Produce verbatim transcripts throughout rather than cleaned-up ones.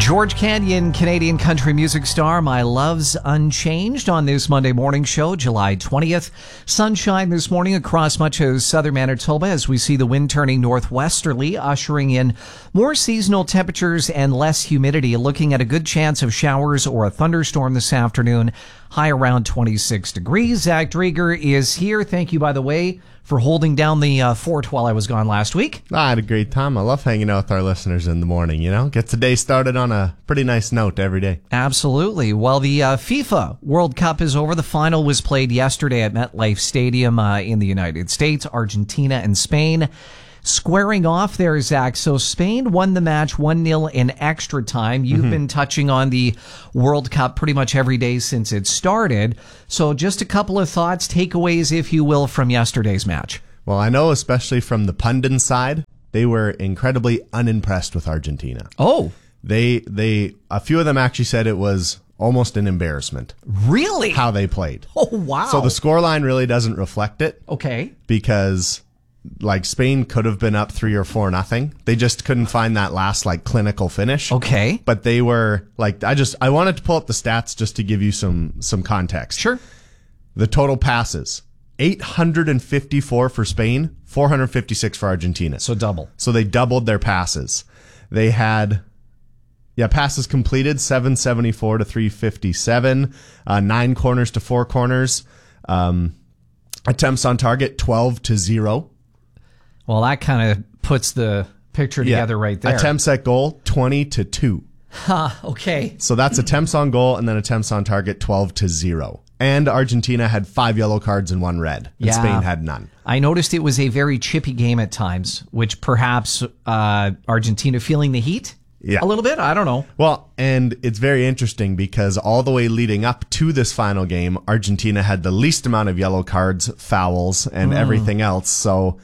George Canyon, Canadian country music star, My Love's Unchanged on this Monday morning show, July twentieth. Sunshine this morning across much of southern Manitoba as we see the wind turning northwesterly, ushering in more seasonal temperatures and less humidity. Looking at a good chance of showers or a thunderstorm this afternoon, high around twenty-six degrees. Zach Drieger is here. Thank you, by the way, for holding down the uh, fort while I was gone last week. I had a great time. I love hanging out with our listeners in the morning, you know? Gets the day started on a pretty nice note every day. Absolutely. Well, the uh, FIFA World Cup is over. The final was played yesterday at MetLife Stadium uh, in the United States. Argentina and Spain squaring off there, Zach. So Spain won the match one nil in extra time. You've mm-hmm. been touching on the World Cup pretty much every day since it started. So just a couple of thoughts, takeaways, if you will, from yesterday's match. Well, I know especially from the pundit side, they were incredibly unimpressed with Argentina. Oh. They, they, a few of them actually said it was almost an embarrassment. Really? How they played. Oh, wow. So the scoreline really doesn't reflect it. Okay. Because like Spain could have been up three or four nothing. They just couldn't find that last like clinical finish. Okay. But they were like, I just, I wanted to pull up the stats just to give you some, some context. Sure. The total passes, eight hundred fifty-four for Spain, four hundred fifty-six for Argentina. So double. So they doubled their passes. They had, yeah, passes completed, seven seventy-four to three fifty-seven, uh, nine corners to four corners, um, attempts on target, twelve to zero. Well, that kind of puts the picture together yeah. right there. Attempts at goal, twenty to two. Ha, huh, okay. So that's attempts on goal and then attempts on target, twelve to zero. And Argentina had five yellow cards and one red. And yeah. Spain had none. I noticed it was a very chippy game at times, which perhaps uh, Argentina feeling the heat yeah. a little bit? I don't know. Well, and it's very interesting because all the way leading up to this final game, Argentina had the least amount of yellow cards, fouls, and mm. everything else. So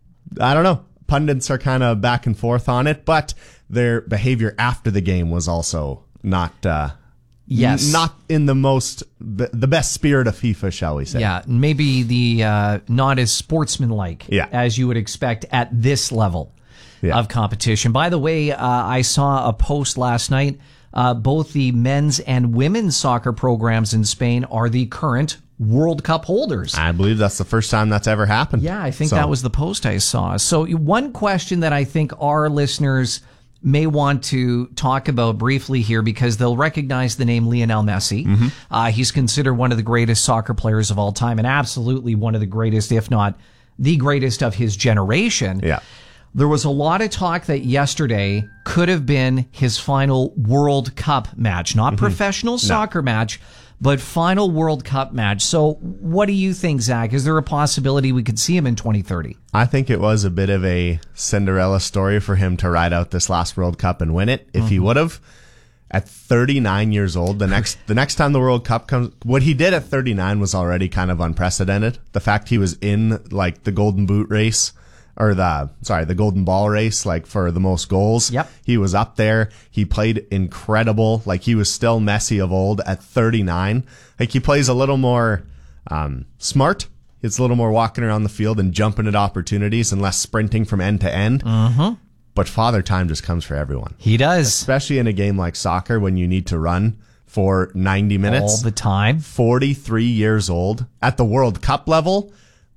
I don't know. Pundits are kind of back and forth on it, but their behavior after the game was also not uh, yes, n- not in the most the best spirit of FIFA, shall we say? Yeah, maybe the uh, not as sportsmanlike yeah. as you would expect at this level yeah. of competition. By the way, uh, I saw a post last night. Uh, both the men's and women's soccer programs in Spain are the current World Cup holders. I believe that's the first time that's ever happened. Yeah, I think so. that was the post I saw. So one question that I think our listeners may want to talk about briefly here, because they'll recognize the name Lionel Messi. Mm-hmm. Uh, he's considered one of the greatest soccer players of all time, and absolutely one of the greatest, if not the greatest of his generation. Yeah. There was a lot of talk that yesterday could have been his final World Cup match, not mm-hmm. professional soccer no. match, but final World Cup match. So what do you think, Zach? Is there a possibility we could see him in twenty thirty? I think it was a bit of a Cinderella story for him to ride out this last World Cup and win it. If mm-hmm. he would have, at thirty-nine years old, the next the next time the World Cup comes, what he did at thirty-nine was already kind of unprecedented. The fact he was in like the Golden Boot race, or the, sorry, the Golden Ball race, like for the most goals. Yep. He was up there. He played incredible. Like he was still Messi of old at thirty-nine. Like he plays a little more um, smart. It's a little more walking around the field and jumping at opportunities and less sprinting from end to end. Mm-hmm. But father time just comes for everyone. He does. Especially in a game like soccer when you need to run for ninety minutes. All the time. forty-three years old. At the World Cup level,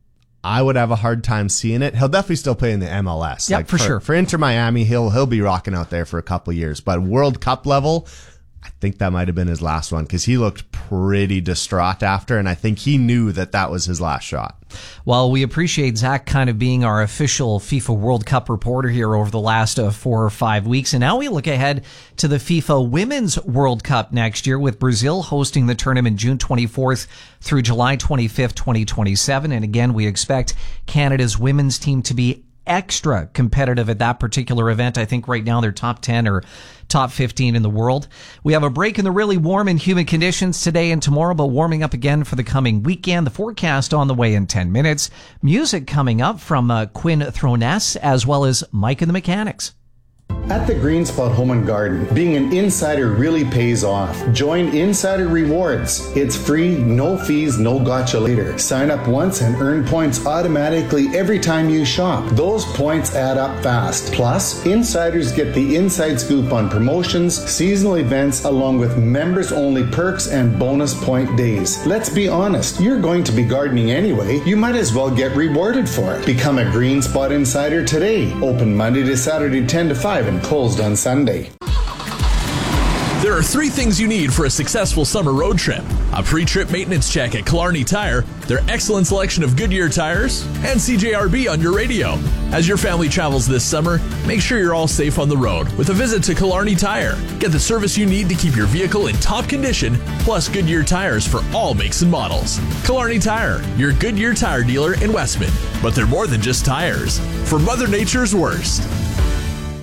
I would have a hard time seeing it. He'll definitely still play in the M L S. Yeah, like for, for sure. For Inter Miami, he'll he'll be rocking out there for a couple of years. But World Cup level, I think that might have been his last one because he looked pretty distraught after, and I think he knew that that was his last shot. Well, we appreciate Zach kind of being our official FIFA World Cup reporter here over the last uh, four or five weeks. And now we look ahead to the FIFA Women's World Cup next year, with Brazil hosting the tournament June twenty-fourth through July twenty-fifth, twenty twenty-seven. And again, we expect Canada's women's team to be extra competitive at that particular event. I think right now they're top ten or top fifteen in the world. We have a break in the really warm and humid conditions today and tomorrow, but warming up again for the coming weekend. The forecast on the way in ten minutes. Music coming up from uh, Quinn Throness, as well as Mike and the Mechanics. At the Green Spot Home and Garden, being an insider really pays off. Join Insider Rewards. It's free, no fees, no gotcha later. Sign up once and earn points automatically every time you shop. Those points add up fast. Plus, insiders get the inside scoop on promotions, seasonal events, along with members-only perks and bonus point days. Let's be honest, you're going to be gardening anyway. You might as well get rewarded for it. Become a Green Spot Insider today. Open Monday to Saturday ten to five and closed on Sunday. There are three things you need for a successful summer road trip: a pre-trip maintenance check at Killarney Tire, their excellent selection of Goodyear tires, and C J R B on your radio. As your family travels this summer, make sure you're all safe on the road with a visit to Killarney Tire. Get the service you need to keep your vehicle in top condition, plus Goodyear tires for all makes and models. Killarney Tire, your Goodyear tire dealer in Westman. But they're more than just tires. For Mother Nature's worst.